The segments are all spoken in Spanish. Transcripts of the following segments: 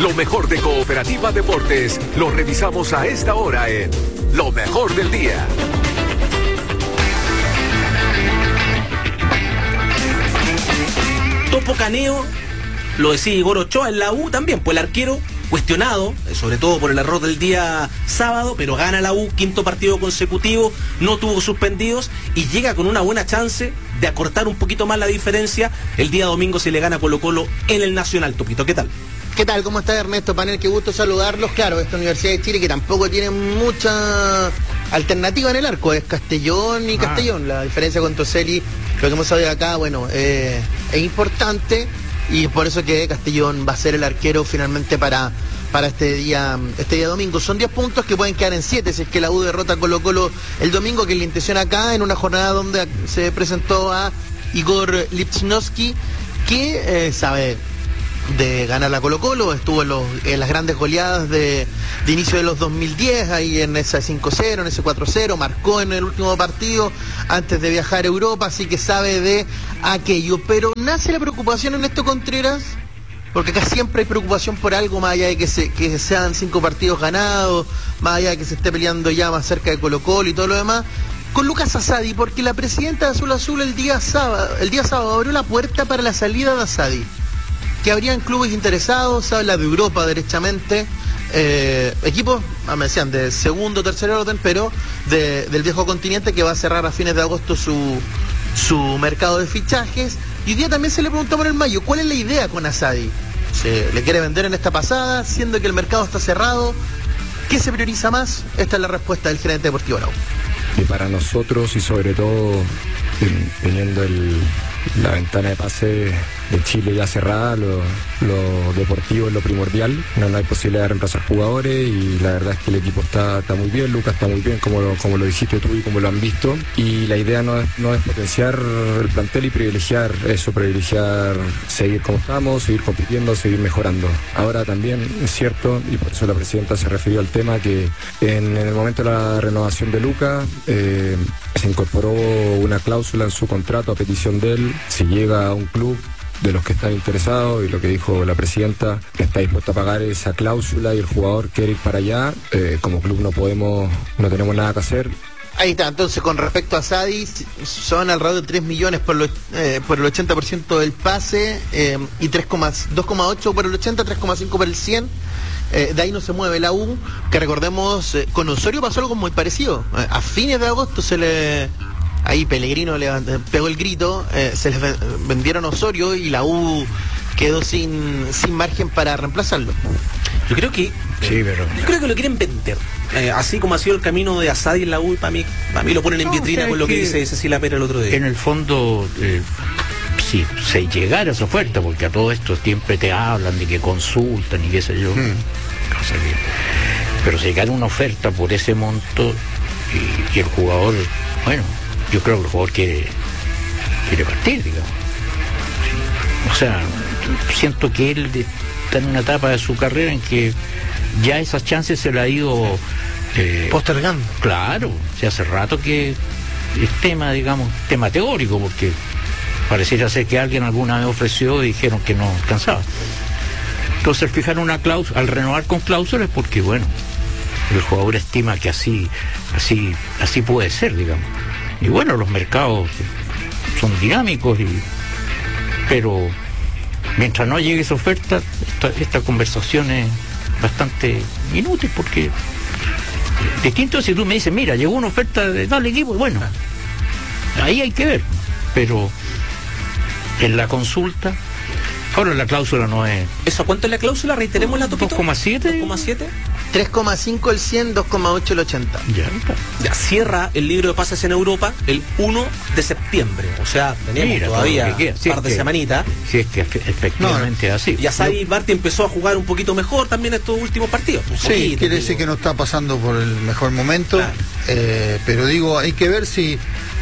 Lo mejor de Cooperativa Deportes lo revisamos a esta hora en Lo Mejor del Día. Topo Caneo, lo decía Igor Ochoa en la U también, pues el arquero cuestionado, sobre todo por el error del día sábado, pero gana la U, quinto partido consecutivo, no tuvo suspendidos y llega con una buena chance de acortar un poquito más la diferencia. El día domingo se le gana a Colo-Colo en el Nacional. Topito, ¿qué tal? ¿Qué tal? ¿Cómo está Ernesto Panel? Qué gusto saludarlos. Claro, esta Universidad de Chile que tampoco tiene mucha alternativa en el arco, es Castellón y Castellón. La diferencia con Toselli, lo que hemos sabido acá, bueno, es importante y por eso que Castellón va a ser el arquero finalmente para este día domingo. Son 10 puntos que pueden quedar en 7 si es que la U derrota a Colo-Colo el domingo, que es la intención acá, en una jornada donde se presentó a Igor Lipchnowski, que sabe de ganar la Colo-Colo, estuvo en las grandes goleadas de inicio de los 2010, ahí en ese 5-0, en ese 4-0, marcó en el último partido antes de viajar a Europa, así que sabe de aquello. Pero nace la preocupación, Ernesto Contreras, porque acá siempre hay preocupación por algo, más allá de que sean 5 partidos ganados, más allá de que se esté peleando ya más cerca de Colo-Colo y todo lo demás, con Lucas Asadi, porque la presidenta de Azul Azul el día sábado abrió la puerta para la salida de Asadi, que habrían clubes interesados, se habla de Europa derechamente, equipos, me decían, de segundo o tercer orden, pero del viejo continente, que va a cerrar a fines de agosto su mercado de fichajes. Y hoy día también se le preguntó por el Mayo, ¿cuál es la idea con Asadi? ¿Se le quiere vender en esta pasada, siendo que el mercado está cerrado? ¿Qué se prioriza más? Esta es la respuesta del gerente deportivo Arau. Y para nosotros, y sobre todo teniendo la ventana de pase de Chile ya cerrada, lo deportivo es lo primordial. No hay posibilidad de reemplazar jugadores y la verdad es que el equipo está muy bien, Lucas está muy bien, como lo dijiste tú y como lo han visto, y la idea no es potenciar el plantel y privilegiar seguir como estamos, seguir compitiendo, seguir mejorando. Ahora también es cierto, y por eso la presidenta se refirió al tema, que en el momento de la renovación de Lucas se incorporó una cláusula en su contrato a petición de él. Si llega a un club de los que están interesados, y lo que dijo la presidenta, que está dispuesta a pagar esa cláusula y el jugador quiere ir para allá, como club no tenemos nada que hacer. Ahí está, entonces con respecto a Asadi, son alrededor de 3 millones por el 80% del pase, y 2,8 por el 80, 3,5 por el 100. De ahí no se mueve la U, que recordemos, con Osorio pasó algo muy parecido. A fines de agosto ahí Pellegrino le pegó el grito, se les vendieron Osorio y la U quedó sin margen para reemplazarlo. Yo creo que lo quieren vender, así como ha sido el camino de Asadi en la U. Para mí lo ponen en vitrina con lo que dice Cecilia Pera el otro día. En el fondo, si se llegara a esa oferta, porque a todo esto siempre te hablan de que consultan y qué sé yo, cosa que, pero si llegara una oferta por ese monto y el jugador, bueno, yo creo que el jugador quiere partir, digamos. O sea, siento que él está en una etapa de su carrera en que ya esas chances se le ha ido postergando. Claro, o hace rato que es tema teórico, porque pareciera ser que alguien alguna vez ofreció y dijeron que no alcanzaba. Entonces, al fijar una cláusula, al renovar con cláusulas, porque bueno, el jugador estima que así puede ser, digamos. Y bueno, los mercados son dinámicos, pero mientras no llegue esa oferta, esta conversación es bastante inútil, porque distinto si tú me dices, mira, llegó una oferta de tal equipo, bueno, ahí hay que ver, pero en la consulta, ahora la cláusula no es... ¿Eso cuánto es la cláusula? Reiteremos la Topito. 2,7. 2,7. 3,5 el 100, 2,8 el 80. Ya cierra el libro de pases en Europa el 1 de septiembre. O sea, tenemos todavía un par de semanitas. Si es que efectivamente es así. Y Asadi Barty empezó a jugar un poquito mejor también estos últimos partidos. Sí, quiere decir que no está pasando por el mejor momento. Claro. Pero digo, hay que ver si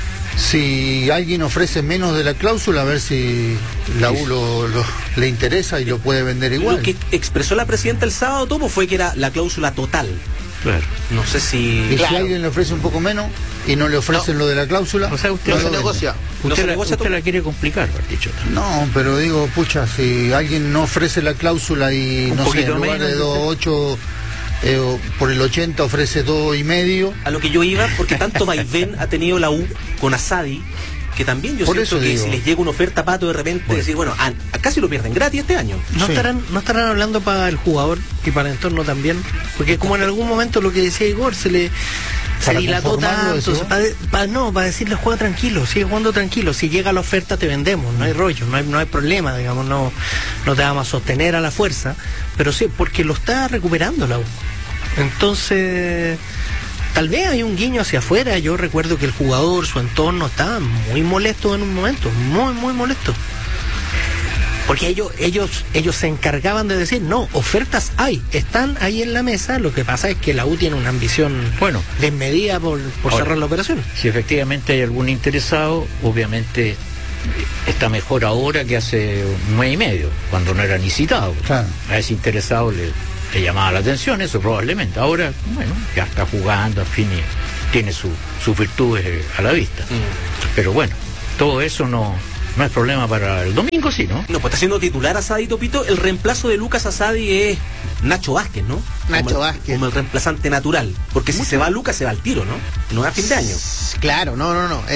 alguien ofrece menos de la cláusula, a ver si la U le interesa y lo puede vender igual. Lo que expresó la presidenta el sábado, Topo, fue que era la cláusula total. Claro. No sé si... Y si alguien le ofrece un poco menos y no le ofrecen lo de la cláusula, O sea, usted No no se lo negocia. Usted la quiere complicar, Bartichotto. No, pero digo, pucha, si alguien no ofrece la cláusula y Un no sé, poquito en lugar menos, de 2.8 por el 80 ofrece 2.5. A lo que yo iba, porque tanto vaivén ha tenido la U con Asadi, que también yo Por siento eso que digo. si les llega una oferta, Pato, de repente decir, bueno, casi lo pierden gratis este año. ¿No Sí. estarán hablando para el jugador y para el entorno también? Porque como en algún momento lo que decía Igor, se ¿Para dilató conformarlo tanto, eso? para decirle juega tranquilo, sigue jugando tranquilo, si llega la oferta te vendemos, no hay rollo, no hay problema, digamos, no te vamos a sostener a la fuerza, pero sí, porque lo está recuperando la U. Entonces, tal vez hay un guiño hacia afuera. Yo recuerdo que el jugador, su entorno, estaba muy molesto en un momento, muy molesto. Porque ellos se encargaban de decir, no, ofertas hay, están ahí en la mesa, lo que pasa es que la U tiene una ambición desmedida por Ahora, cerrar la operación. Si efectivamente hay algún interesado, obviamente está mejor ahora que hace un mes y medio, cuando no era ni citado. Claro. A ese interesado le llamaba la atención, eso probablemente. Ahora, bueno, ya está jugando, en fin, y tiene sus virtudes a la vista. Pero bueno, todo eso no es problema para el domingo, sí, ¿no? No, pues está siendo titular Asadi, Topito. El reemplazo de Lucas Asadi es Nacho Vázquez, ¿no? Nacho Vázquez. Como el reemplazante natural. Porque si se va Lucas, se va al tiro, ¿no? No es a fin de año. Claro, no.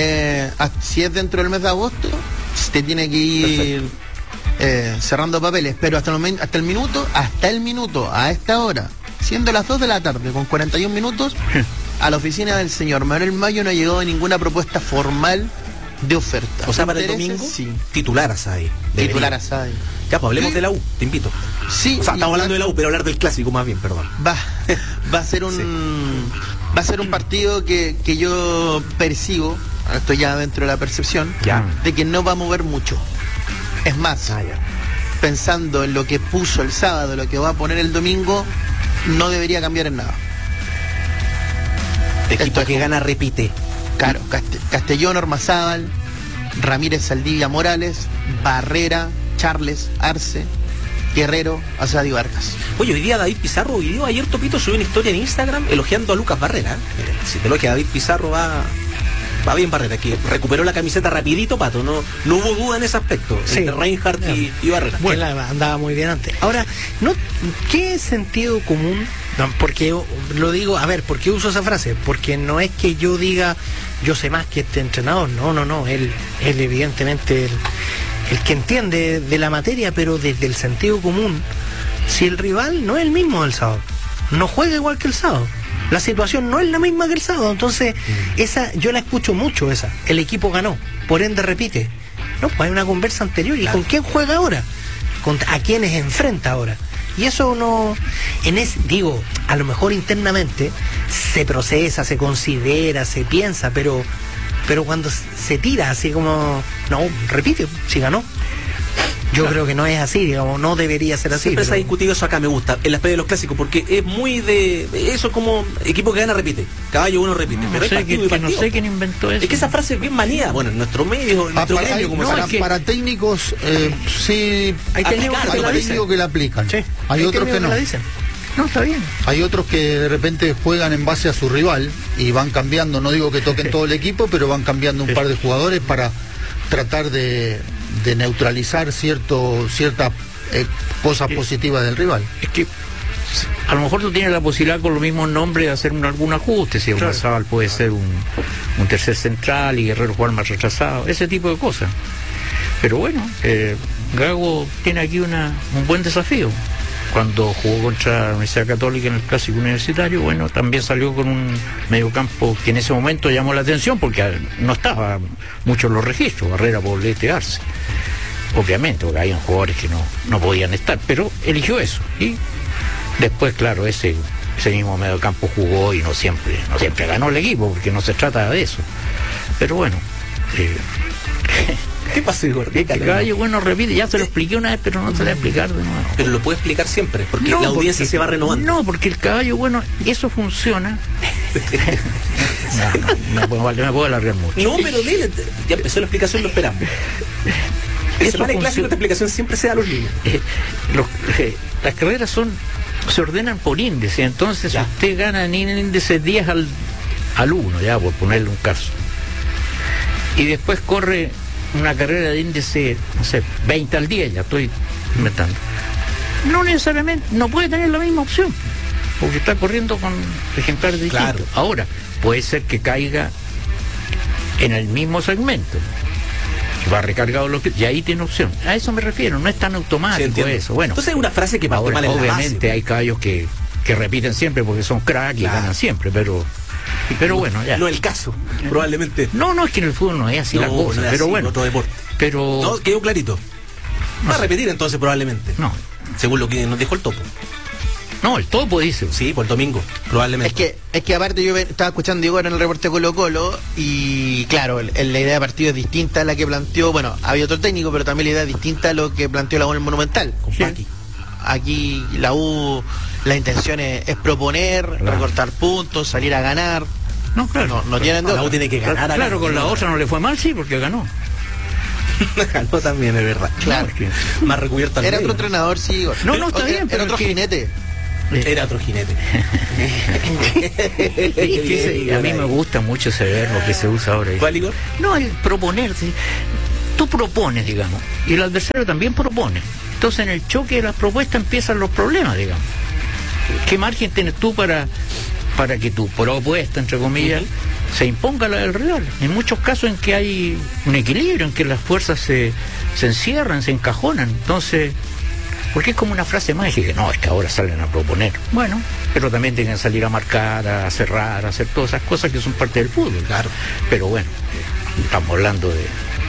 Si es dentro del mes de agosto, te tiene que ir cerrando papeles. Pero hasta el minuto, a esta hora, siendo las 2 de la tarde, con 41 minutos, a la oficina del señor Manuel Mayo no ha llegado ninguna propuesta formal de oferta. O sea, para el ¿Intereses? domingo, Sí. titular Asadi. Titular Asadi. Ya, pues hablemos de la U, te invito. Sí. O sea, estamos hablando de la U, pero hablar del clásico más bien, perdón. Va a ser un partido que yo percibo, esto ya dentro de la percepción, Ya. de que no va a mover mucho. Es más, pensando en lo que puso el sábado, lo que va a poner el domingo, no debería cambiar en nada. Equipo Esto es que como- gana repite. Claro, Castellón, Ormazábal, Ramírez, Saldivia, Morales, Barrera, Charles, Arce, Guerrero, Asadi, Vargas. Oye, hoy día David Pizarro, ayer Topito subió una historia en Instagram elogiando a Lucas Barrera. Mira, si te elogia a David Pizarro, va bien Barrera, que recuperó la camiseta rapidito, Pato. No hubo duda en ese aspecto, Sí. entre Reinhardt y Barrera. Que andaba muy bien antes. Ahora, ¿qué sentido común? No, porque yo lo digo, a ver, ¿por qué uso esa frase? Porque no es que yo diga, yo sé más que este entrenador, no, él evidentemente el que entiende de la materia, pero desde el sentido común, si el rival no es el mismo del sábado, no juega igual que el sábado, la situación no es la misma que el sábado, entonces esa yo la escucho mucho, el equipo ganó, por ende repite. No, pues hay una conversa anterior, ¿y con quién juega ahora? ¿A quiénes enfrenta ahora? Y eso no, digo, a lo mejor internamente se procesa, se considera, se piensa, pero cuando se tira así como, no, repite, si ganó. Yo creo que no es así, digamos, no debería ser así. Siempre se ha pero- discutido eso acá, me gusta, en las peleas de los clásicos, porque es muy de eso, como equipo que gana repite, caballo uno repite. Pero hay partido y No partido. sé quién inventó eso. Es que esa frase es bien manía, bueno, en nuestro medio, en nuestro gremio, como no, se es que- Para técnicos, sí, Hay técnicos aplicar, que hay la dicen. técnicos que la aplican. Sí, Hay otros técnicos que no. la dicen. No, está bien. Hay otros que de repente juegan en base a su rival y van cambiando, no digo que toquen todo el equipo, pero van cambiando un par de jugadores para tratar de neutralizar ciertas cosas positivas del rival. Es que a lo mejor tú tienes la posibilidad con los mismos nombres de hacer algún ajuste. Si Ormazábal puede ser un tercer central y Guerrero jugar más retrasado, ese tipo de cosas. Pero bueno, Gago tiene aquí un buen desafío. Cuando jugó contra la Universidad Católica en el Clásico Universitario, bueno, también salió con un mediocampo que en ese momento llamó la atención porque no estaba mucho en los registros, Barrera, Poblete, Arce. Obviamente, porque había jugadores que no podían estar, pero eligió eso. Y después, claro, ese mismo mediocampo jugó y no siempre ganó el equipo, porque no se trata de eso. Pero bueno, ¿Qué pasó, Igor? que Caballo bueno repite, ya se lo expliqué una vez, pero no se lo voy a explicar de nuevo. Pero lo puede explicar siempre, porque No, la audiencia porque- se va renovando. No, porque el caballo bueno, eso funciona. No puedo alargar mucho. No, pero dile, ya empezó la explicación, lo esperamos. Eso Semana de clásico, funciona. esta explicación siempre se da a los niños. Las carreras son se ordenan por índice. Entonces usted gana en índice 10 al 1, ya, por ponerle un caso. Y después corre una carrera de índice, no sé, 20 al 10, ya estoy inventando. No necesariamente, no puede tener la misma opción, porque está corriendo con ejemplares distintos. Claro. Ahora, puede ser que caiga en el mismo segmento, va recargado y ahí tiene opción. A eso me refiero, no es tan automático eso. Bueno, entonces hay una frase que ahora, mal en obviamente la base, hay caballos que repiten siempre porque son crack y ganan siempre, pero bueno, ya. No es el caso, probablemente. No, es que en el fútbol no es así la cosa, pero bueno. Otro deporte. Pero no, quedó clarito. Va a repetir entonces probablemente. No. Según lo que nos dijo el Topo. No, el Topo dice. Sí, por el domingo, probablemente. Es que aparte yo estaba escuchando Igor en el reporte de Colo-Colo y claro, la idea de partido es distinta a la que planteó, bueno, había otro técnico, pero también la idea es distinta a lo que planteó la U en el Monumental. Con Paqui. Aquí la U, la intención es proponer, recortar puntos, salir a ganar. No, claro. No tienen de la U tiene que ganar. Claro, con la otra no le fue mal, sí, porque ganó. Ganó también, es verdad. Claro. Más recubierta al Era medio. otro entrenador, sí, Igor. No, está bien, era otro jinete. Era otro jinete. A mí me gusta mucho ese verbo que se usa ahora. ¿Cuál, Igor? No, el proponer. Tú propones, digamos, y el adversario también propone. Entonces en el choque de las propuestas empiezan los problemas, digamos. ¿Qué margen tienes tú para que tu propuesta, entre comillas, se imponga la del rival? En muchos casos en que hay un equilibrio, en que las fuerzas se encierran, se encajonan. Entonces, porque es como una frase mágica, no, es que ahora salen a proponer. Bueno, pero también tienen que salir a marcar, a cerrar, a hacer todas esas cosas que son parte del fútbol. Claro. Pero bueno, estamos hablando de,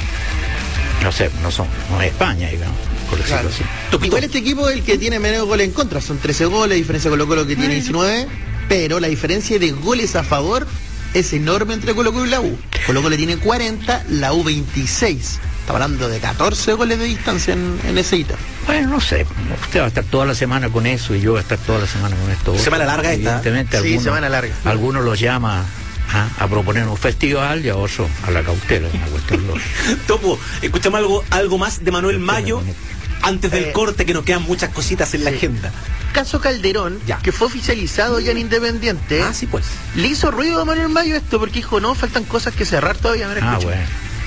no sé, no es España, digamos, por decirlo así. Igual este equipo es el que tiene menos goles en contra, son 13 goles, diferencia con Colo-Colo que tiene 19, pero la diferencia de goles a favor es enorme entre Colo-Colo y la U. Colo-Colo tiene 40, la U 26. Está hablando de 14 goles de distancia en ese ítem. Bueno, no sé, usted va a estar toda la semana con eso y yo voy a estar toda la semana con esto. Semana larga esta. Evidentemente, sí, semana larga. Algunos los llama a proponer un festival y a otros a la cautela, una cuestión lógica. Topo, escuchamos algo más de Manuel Mayo antes del corte, que nos quedan muchas cositas en la agenda. Caso Calderón, que fue oficializado ya en Independiente. Sí, pues. Le hizo ruido a Manuel Mayo esto porque dijo, no, faltan cosas que cerrar todavía. Bueno.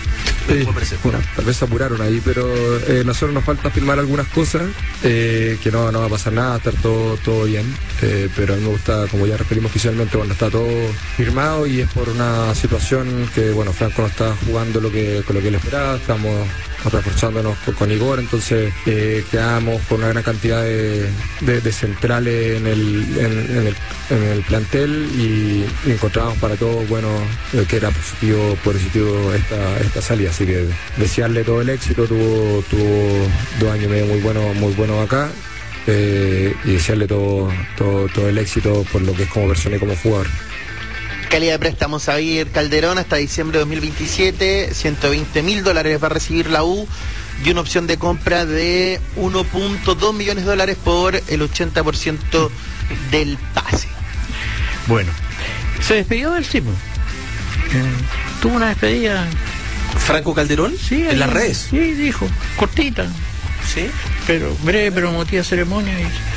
Tal vez se apuraron ahí, pero nosotros nos falta firmar algunas cosas, que no va a pasar nada, estar todo bien, pero a mí me gusta, como ya referimos oficialmente, cuando está todo firmado, y es por una situación que, bueno, Franco no está jugando con lo que él esperaba, estamos reforzándonos con Igor, entonces quedamos con una gran cantidad de centrales en el plantel y encontramos para todos, bueno, que era positivo esta salida, así que desearle todo el éxito, tuvo 2 años y medio muy bueno acá, y desearle todo el éxito por lo que es como persona y como jugador. Calidad de préstamos a ir Calderón hasta diciembre de 2027, $120.000 va a recibir la U y una opción de compra de $1.2 millones por el 80% del pase. Bueno, se despidió del Cipo. Tuvo una despedida. ¿Franco Calderón? Sí, en las redes. Sí, dijo, cortita. Sí. Pero breve, pero emotiva ceremonia.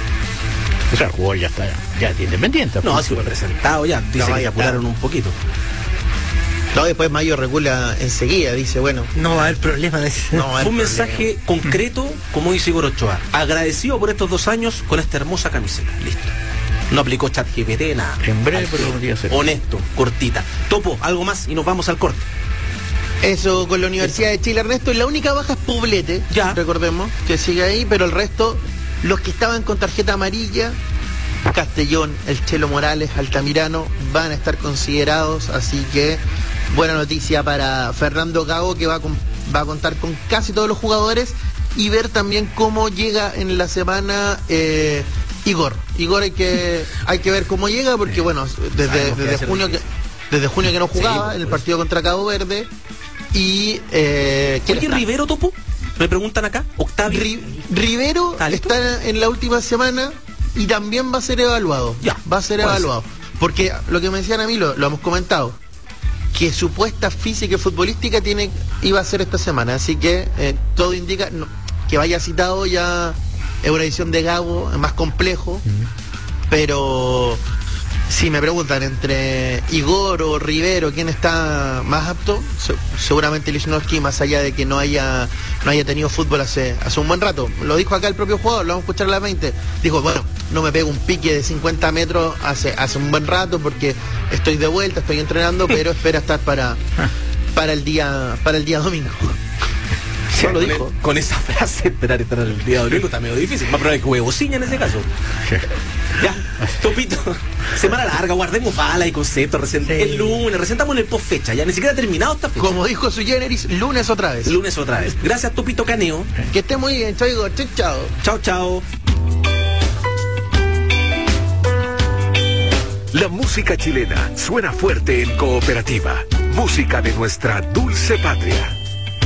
O sea, el jugador ya está independiente. No, ha sido presentado ya. Dice que se apuraron un poquito. No, después Mayo recula enseguida, dice, bueno, no va a haber problema. Fue un mensaje concreto, como dice Igor Ochoa. Agradecido por estos 2 años con esta hermosa camiseta. Listo. No aplicó ChatGPT, nada. En breve, pero honesto, cortita. Topo, algo más y nos vamos al corte. Eso con la Universidad de Chile, Ernesto. La única baja es Poblete, recordemos, que sigue ahí, pero el resto, los que estaban con tarjeta amarilla, Castellón, el Chelo Morales, Altamirano, van a estar considerados, así que buena noticia para Fernando Gago, que va a contar con casi todos los jugadores, y ver también cómo llega en la semana Igor hay que ver cómo llega, porque bueno, desde junio que no jugaba, en el partido contra Cabo Verde. Y ¿Oye, Rivero, Topo? Me preguntan acá, Octavio. Rivero está en la última semana y también va a ser evaluado. Va a ser evaluado. Porque lo que me decían a mí, lo hemos comentado, que su puesta física y futbolística iba a ser esta semana. Así que todo indica que vaya citado ya es una edición de Gago, es más complejo, pero si me preguntan entre Igor o Rivero quién está más apto, seguramente Lichnowsky, más allá de que no haya tenido fútbol hace un buen rato. Lo dijo acá el propio jugador, lo vamos a escuchar a las 20. Dijo, bueno, no me pego un pique de 50 metros hace un buen rato porque estoy de vuelta, estoy entrenando, pero espera estar para el día domingo. No lo dijo. Con esa frase, esperar estar el día domingo está medio difícil. Más probable que huevo ciña en ese caso. Ya, Topito, semana larga, guardemos bala y conceptos. El lunes, resentamos en el post fecha, ya ni siquiera ha terminado esta fecha. Como dijo su generis, lunes otra vez. Lunes otra vez. Gracias, Topito Caneo. Que esté muy bien, chao, Igor. Chao. Chao, chao. La música chilena suena fuerte en Cooperativa. Música de nuestra dulce patria.